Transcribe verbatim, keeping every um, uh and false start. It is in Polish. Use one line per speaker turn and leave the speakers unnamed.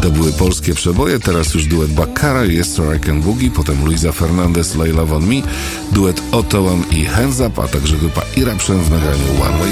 To były polskie przeboje, teraz już duet Baccara i Esther I Can Boogie, potem Luisa Fernandez, Lay Love on Me, duet Otto One i Hands Up, a także grupa Eruption w nagraniu One Way